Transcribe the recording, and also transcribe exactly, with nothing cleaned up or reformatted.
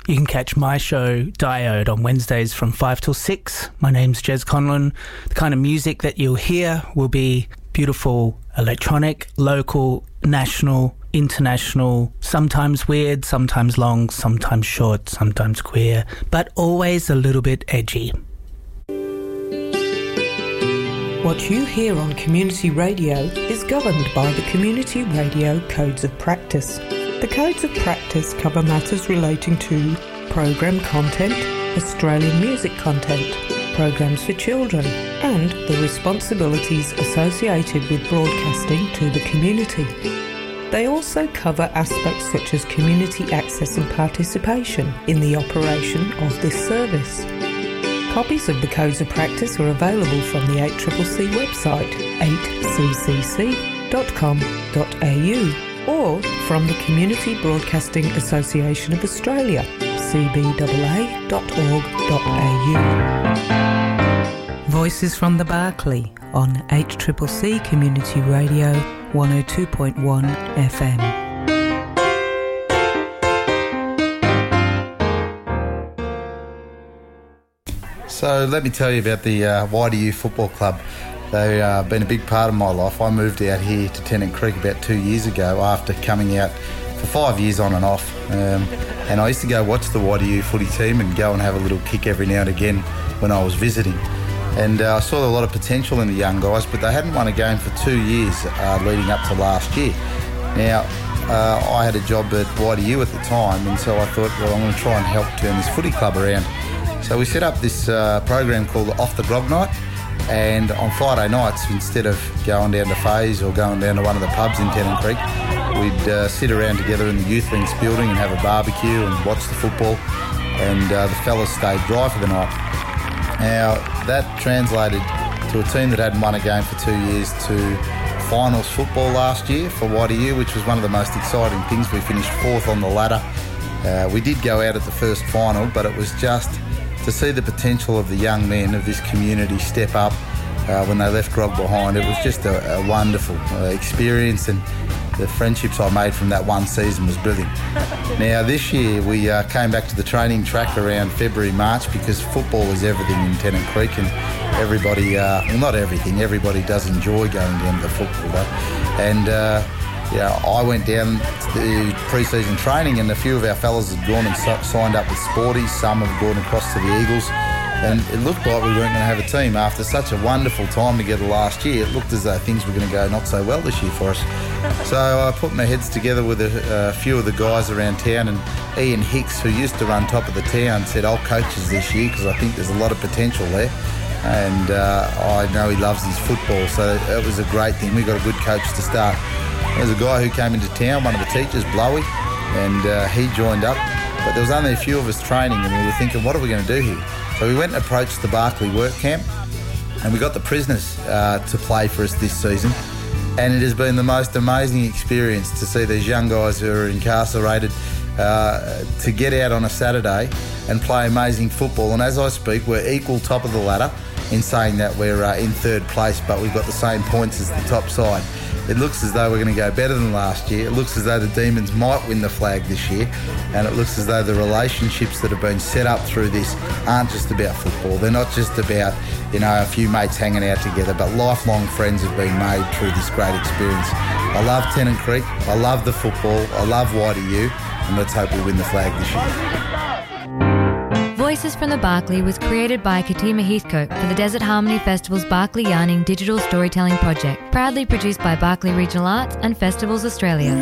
You can catch my show, Diode, on Wednesdays from five till six. My name's Jez Conlon. The kind of music that you'll hear will be beautiful electronic, local, national, international, sometimes weird, sometimes long, sometimes short, sometimes queer, but always a little bit edgy. What you hear on community radio is governed by the Community Radio Codes of Practice. The Codes of Practice cover matters relating to program content, Australian music content, programs for children, and the responsibilities associated with broadcasting to the community. They also cover aspects such as community access and participation in the operation of this service. Copies of the Codes of Practice are available from the eight C C C website, eight c c c dot com dot a u, or from the Community Broadcasting Association of Australia, c b a a dot org dot a u. Voices from the Barclay on eight C C C Community Radio one oh two point one F M. So let me tell you about the uh, Y D U Football Club. They've uh, been a big part of my life. I moved out here to Tennant Creek about two years ago after coming out for five years on and off. Um, and I used to go watch the Y D U footy team and go and have a little kick every now and again when I was visiting. And uh, I saw a lot of potential in the young guys, but they hadn't won a game for two years uh, leading up to last year. Now, uh, I had a job at Y D U at the time, and so I thought, well, I'm going to try and help turn this footy club around. So we set up this uh, program called Off the Grog Night, and on Friday nights, instead of going down to Faze or going down to one of the pubs in Tennant Creek, we'd uh, sit around together in the youth links building and have a barbecue and watch the football, and uh, the fellas stayed dry for the night. Now, that translated to a team that hadn't won a game for two years to finals football last year for Y D U, which was one of the most exciting things. We finished fourth on the ladder. Uh, we did go out at the first final, but it was just to see the potential of the young men of this community step up uh, when they left Grog behind. It was just a, a wonderful uh, experience, and the friendships I made from that one season was brilliant. Now this year we uh, came back to the training track around February, March, because football is everything in Tennant Creek, and everybody, uh, well not everything, everybody does enjoy going down to the football though. And uh, yeah, I went down to the pre-season training, and a few of our fellas had gone and so- signed up with Sporties. Some have gone across to the Eagles, and it looked like we weren't going to have a team. After such a wonderful time together last year, it looked as though things were going to go not so well this year for us. So I put my heads together with a, a few of the guys around town, and Ian Hicks, who used to run Top of the Town, said, I'll coach us this year because I think there's a lot of potential there. And uh, I know he loves his football, so it was a great thing. We got a good coach to start. There's a guy who came into town, one of the teachers, Blowy, and uh, he joined up. But there was only a few of us training, and we were thinking, what are we going to do here? So we went and approached the Barclay work camp, and we got the prisoners uh, to play for us this season. And it has been the most amazing experience to see these young guys who are incarcerated uh, to get out on a Saturday and play amazing football. And as I speak, we're equal top of the ladder in saying that we're uh, in third place, but we've got the same points as the top side. It looks as though we're going to go better than last year. It looks as though the Demons might win the flag this year, and it looks as though the relationships that have been set up through this aren't just about football. They're not just about, you know, a few mates hanging out together, but lifelong friends have been made through this great experience. I love Tennant Creek, I love the football, I love Y D U, and let's hope we win the flag this year. Voices from the Barclay was created by Katima Heathcote for the Desert Harmony Festival's Barclay Yarning Digital Storytelling Project, proudly produced by Barclay Regional Arts and Festivals Australia.